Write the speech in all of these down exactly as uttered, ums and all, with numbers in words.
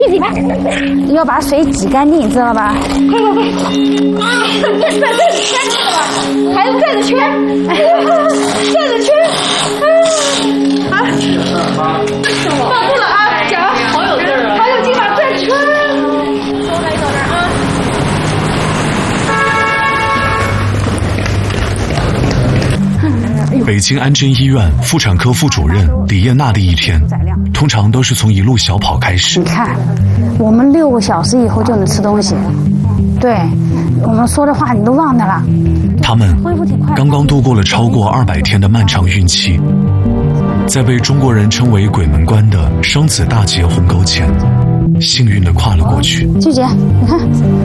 闭嘴吧！要把水挤干净，知道吧？快快快！啊，你转转着圈，知道吧？孩子转着圈，转着圈。啊！啊！放住了啊，讲，好有劲儿啊！还有今晚转圈。手来到这儿啊！ 北京安贞医院妇产科副主任李艳娜的一天，通常都是从一路小跑开始。 你看，我们六个小时以后就能吃东西，对，我们说的话你都忘掉了。 他们刚刚度过了超过二百天的漫长孕期，在被中国人称为鬼门关的生子大劫鸿沟前，幸运地跨了过去。 菊姐，你看，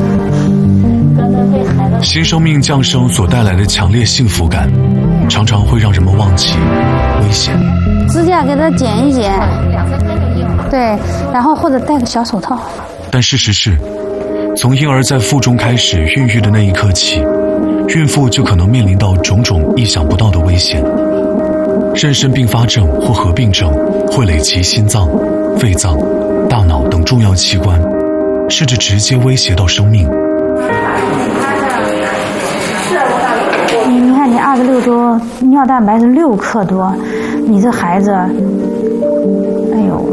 新生命降生所带来的强烈幸福感，常常会让人们忘记危险。 指甲给它剪一剪，两三天就硬了。对，然后或者戴个小手套。 但事实是，从婴儿在腹中开始孕育的那一刻起，孕妇就可能面临到种种意想不到的危险。妊娠并发症或合并症会累及心脏、肺脏、大脑等重要器官，甚至直接威胁到生命。 你你看，你二十六周，尿蛋白是六克多，你这孩子，哎呦，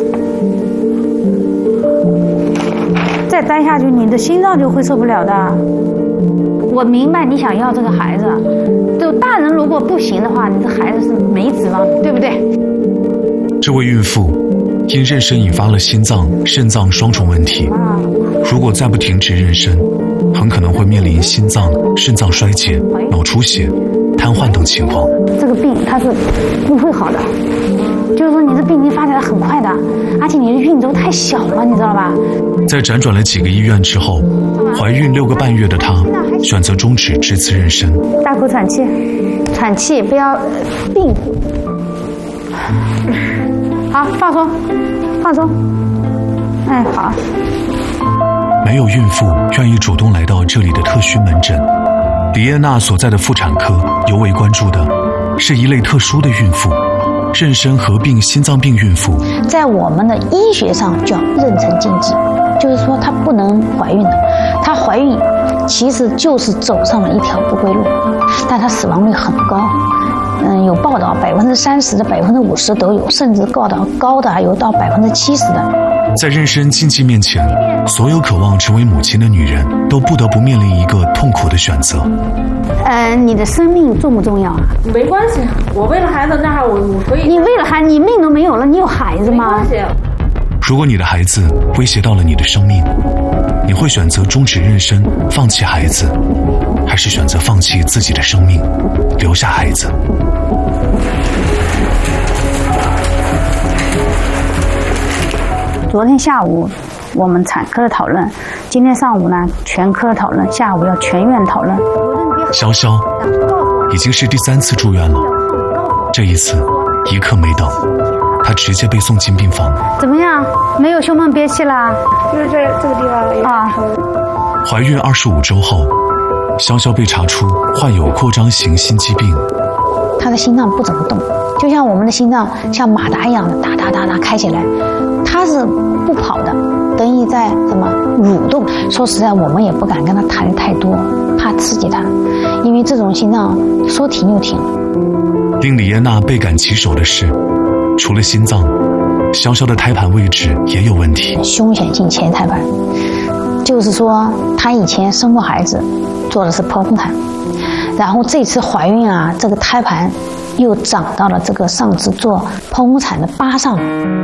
再待下去，你的心脏就会受不了的。我明白你想要这个孩子，就大人如果不行的话，你这孩子是没指望的，对不对？ 这位孕妇因妊娠引发了心脏、肾脏双重问题，如果再不停止妊娠，很可能会面临心脏、肾脏衰竭、脑出血、瘫痪等情况。 这个病它是不会好的，就是说你这病情发展的很快的，而且你的孕周太小了，你知道吧？ 在辗转了几个医院之后，怀孕六个半月的她选择终止这次妊娠。 大口喘气，喘气，不要病。好，放松，放松。哎，好。 没有孕妇愿意主动来到这里的特需门诊。李艳娜所在的妇产科尤为关注的是一类特殊的孕妇——妊娠合并心脏病孕妇。 在我们的医学上叫妊娠禁忌，就是说她不能怀孕的。她怀孕其实就是走上了一条不归路，但她死亡率很高。嗯，有报道百分之三十的、百分之五十都有，甚至高到高的有到百分之七十的。 在妊娠禁忌面前，所有渴望成为母亲的女人都不得不面临一个痛苦的选择。 呃，你的生命重不重要啊？ 没关系，我为了孩子，那我我可以。 你为了孩子，你命都没有了，你有孩子吗？ 没关系。 如果你的孩子威胁到了你的生命，你会选择终止妊娠，放弃孩子，还是选择放弃自己的生命，留下孩子？ 昨天下午我们产科的讨论，今天上午呢全科的讨论，下午要全院讨论。 潇潇已经是第三次住院了，这一次一刻没等，她直接被送进病房。 怎么样？没有胸闷憋气啦？ 就是这这个地方啊。 怀孕二十五周后，潇潇被查出患有扩张型心肌病。 她的心脏不怎么动，就像我们的心脏像马达一样的哒哒哒哒开起来，她是不跑的，等于在什么蠕动。说实在，我们也不敢跟她谈太多，怕刺激她，因为这种心脏说停就停。 令李艳娜倍感棘手的是，除了心脏，潇潇的胎盘位置也有问题， 凶险性前胎盘，就是说她以前生过孩子，做的是剖宫产，然后这次怀孕啊，这个胎盘又长到了这个上次做剖宫产的疤上。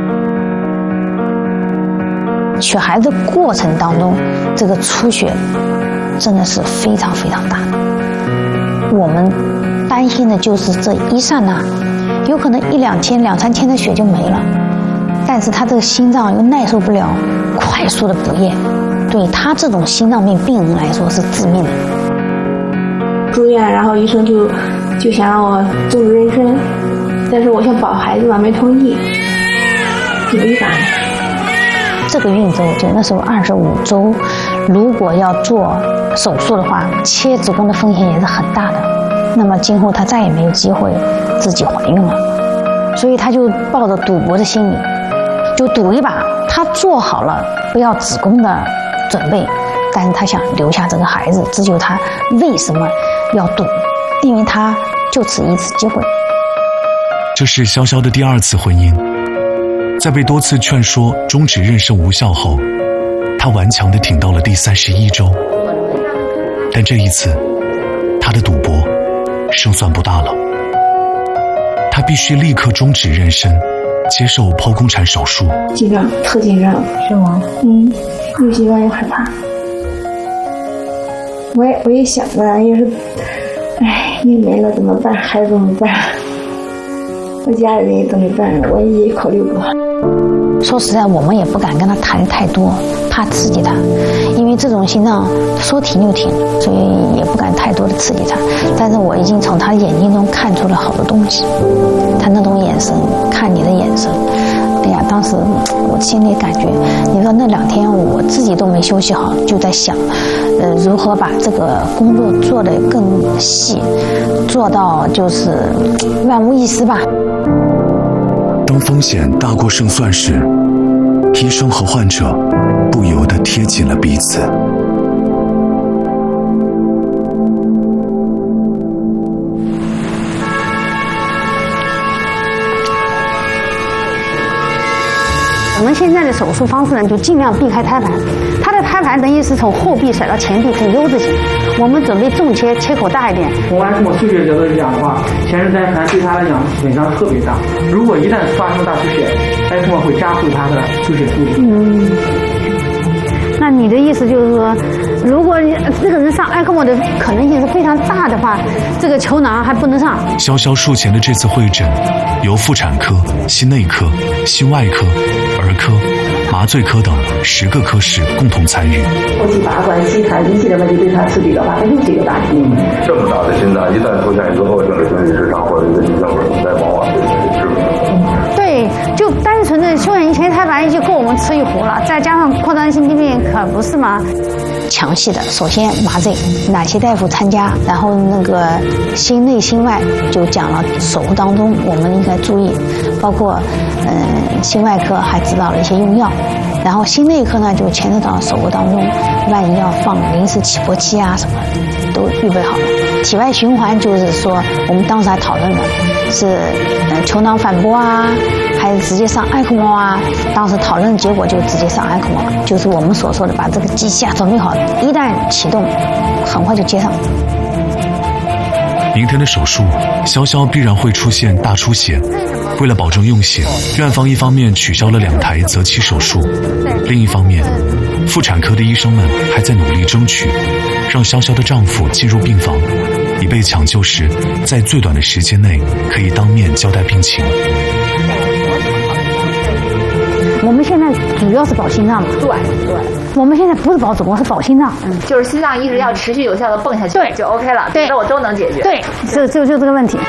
取孩子过程当中，这个出血真的是非常非常大。我们担心的就是这一刹那，有可能一两天、两三天的血就没了，但是他这个心脏又耐受不了快速的补液，对他这种心脏病病人来说是致命的。 住院，然后医生就就想让我终止妊娠，但是我想保孩子嘛，没同意，就违反。 这个孕周就那时候二十五周，如果要做手术的话，切子宫的风险也是很大的。那么今后她再也没有机会自己怀孕了，所以她就抱着赌博的心理，就赌一把， 他做好了不要子宫的准备，但是他想留下这个孩子，这就是他为什么要赌，因为他就此一次机会。 这是潇潇的第二次婚姻，在被多次劝说终止妊娠无效后，他顽强地挺到了第三十一周。但这一次，他的赌博胜算不大了，他必须立刻终止妊娠，接受剖宫产手术。 紧张，特紧张， 是吗？ 嗯，又紧张又害怕。我也我也想着，要是，哎，你没了怎么办？孩子怎么办？我家里人也怎么办？我也考虑过。 说实在，我们也不敢跟他谈太多，怕刺激他，因为这种心脏说停就停，所以也不敢太多的刺激他。但是我已经从他眼睛中看出了好多东西，他那种眼神，看你的眼神，哎呀，当时我心里感觉，你说那两天我自己都没休息好，就在想，呃，如何把这个工作做得更细，做到就是万无一失吧。 当风险大过胜算时，医生和患者不由得贴紧了彼此。 我们现在的手术方式呢，就尽量避开胎盘。它的胎盘等于是从后壁甩到前壁，很 U 字形。我们准备重切，切口大一点。 从埃克莫出血角度来讲的话，前置胎盘对它来讲损伤特别大。如果一旦发生大出血，埃克莫会加速它的出血速度。 嗯。那你的意思就是说，如果你这个人上埃克莫的可能性是非常大的话，这个球囊还不能上。 潇潇术前的这次会诊，由妇产科、心内科、心外科、儿科、麻醉科等十个科室共同参与。 后期拔管、吸痰引起的问题对它刺激的话，它又是一个大题。 嗯，这么大的心脏一旦出现一次后性的心律失常或者一个心脏梗塞，往往就是致命的。 对，就单纯的休养前胎盘就够我们吃一壶了，再加上扩张性疾病，可不是吗？ 详细的，首先麻醉，哪些大夫参加，然后那个心内心外就讲了手术当中我们应该注意，包括嗯、呃、心外科还指导了一些用药，然后心内科呢就牵扯到手术当中万一要放临时起搏器啊什么都预备好了。体外循环就是说我们当时还讨论了是呃球囊反搏啊，还是直接上埃克莫啊？当时讨论结果就直接上埃克莫，就是我们所说的把这个机器啊准备好，一旦启动，很快就接上。 明天的手术，潇潇必然会出现大出血。为了保证用血，院方一方面取消了两台择期手术，另一方面，妇产科的医生们还在努力争取，让潇潇的丈夫进入病房，以备抢救时在最短的时间内可以当面交代病情。 我们现在主要是保心脏嘛， 对对， 我们现在不是保子宫，是保心脏， 嗯，就是心脏一直要持续有效的蹦下去， 对， 就 OK 了， 对， 那我都能解决， 对，就就就这个问题。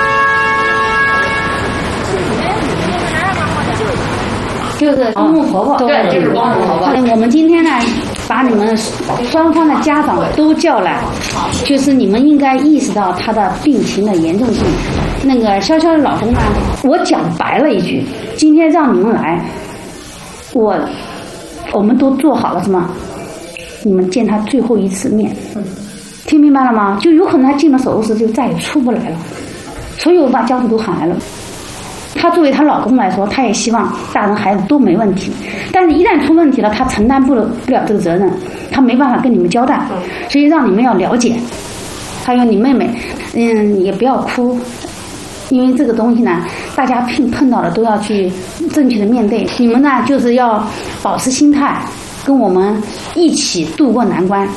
就是公公婆婆， 对，这是公公婆婆。 我们今天呢，把你们双方的家长都叫来，就是你们应该意识到他的病情的严重性。那个潇潇的老公呢，我讲白了一句，今天让你们来，我我们都做好了什么？你们见他最后一次面，听明白了吗？就有可能他进了手术室就再也出不来了，所以我把家属都喊来了。她作为她老公来说，她也希望大人孩子都没问题，但是一旦出问题了，她承担不了不了这个责任，她没办法跟你们交代，所以让你们要了解。还有你妹妹，嗯，也不要哭，因为这个东西呢，大家碰碰到了都要去正确的面对。你们呢，就是要保持心态，跟我们一起度过难关。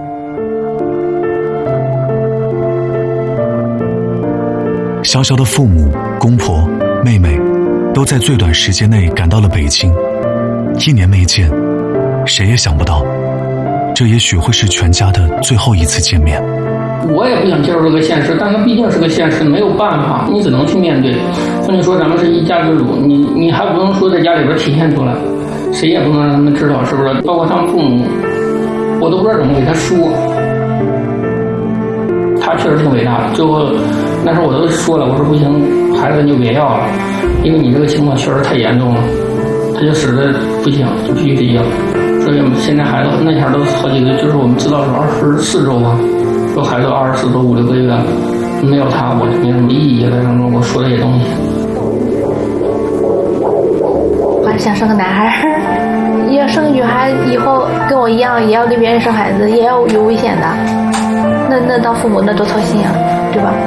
潇潇的父母、公婆、妹妹都在最短时间内赶到了北京，一年没见，谁也想不到，这也许会是全家的最后一次见面。 我也不想接受这个现实，但是毕竟是个现实，没有办法，你只能去面对。那你说咱们是一家之主，你你还不能说在家里边体现出来，谁也不能让他们知道，是不是？包括他们父母，我都不知道怎么给他说。他确实挺伟大的，最后那时候我都说了，我说不行，孩子你就别要了，因为你这个情况确实太严重了，他他就使得不行，就必须得要。所以现在孩子那前都好几个，就是我们知道是二十四周啊，说孩子二十四周五六个月，没有他我就没什么意义了。然后我说这些东西， 我还想生个男孩，要生个女孩以后跟我一样，也要给别人生孩子，也要有危险的。那那当父母那多操心啊，对吧？